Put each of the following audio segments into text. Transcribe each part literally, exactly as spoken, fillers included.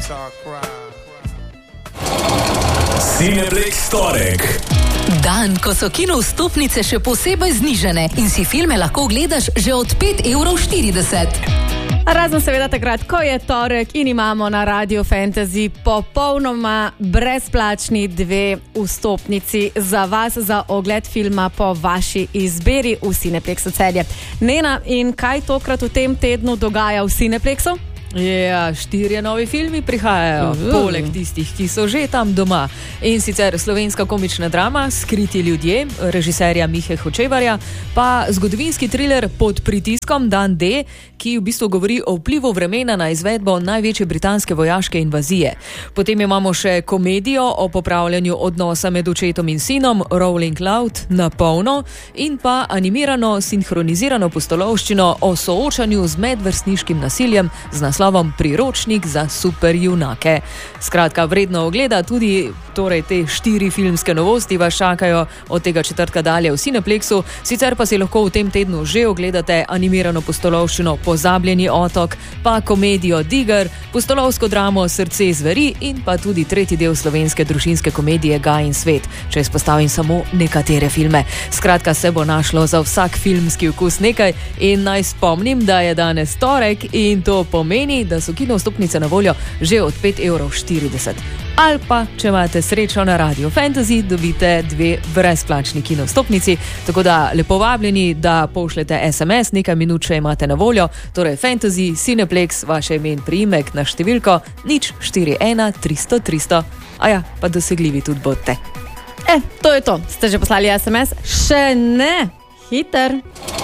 Cineplex torek. Dan, ko so kino vstopnice še posebej znižane in si filme lahko gledaš že od pet evrov štirideset. Razen seveda takrat, ko je torek in imamo na Radio Fantasy popolnoma brezplačni dve vstopnici za vas, za ogled filma po vaši izbiri v Cineplexu Celje. Nena, in kaj tokrat v tem tednu dogaja v Cineplexu? Ja, štirje novi filmi prihajajo, uh. poleg tistih, ki so že tam doma. In sicer slovenska komična drama Skriti ljudje, režiserja Mihe Hočevarja, pa zgodovinski triler Pod pritiskom Dan D, ki v bistvu govori o vplivu vremena na izvedbo največje britanske vojaške invazije. Potem imamo še komedijo o popravljanju odnosa med očetom in sinom Rolling Loud na polno in pa animirano sinhronizirano pustolovščino o soočanju z medvrstniškim nasiljem z naslovom Priročnik za superjunake. Skratka, vredno ogleda, tudi torej te štiri filmske novosti vas čakajo od tega četrtka dalje v Cineplexu, sicer pa si lahko v tem tednu že ogledate animirano pustolovščino Pozabljeni otok, pa komedijo Diger, pustolovsko dramo Srce zveri in pa tudi tretji del slovenske družinske komedije Gaj in svet, če izpostavim samo nekatere filme. Skratka, se bo našlo za vsak filmski okus nekaj in naj spomnim, da je danes torek in to pomeni, da so kino vstopnice na voljo že od pet evrov štirideset. Ali pa, če imate srečo na Radio Fantasy, dobite dve brezplačni kino vstopnici, tako da lepo vabljeni, da pošljete es em es, nekaj minut še imate na voljo, torej Fantasy, Cineplex, vaše ime in priimek na številko nič štiri ena tristo tristo. Aja, pa dosegljivi tudi bodte. E, to je to. Ste že poslali es em es? Še ne. Hiter.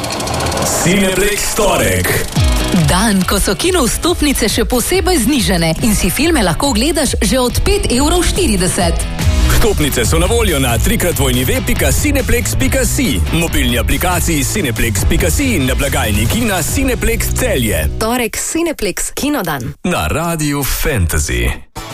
Cineplex torek. Dan, ko so kino vstopnice še posebej znižane in si filme lahko gledaš že od pet evrov štirideset. Vstopnice so na voljo na trikrat dvojni ve pika cineplex pika si, mobilni aplikaciji cineplex pika si in na blagajni kina Cineplex Celje. Torek Cineplex Kinodan. Na Radio Fantasy.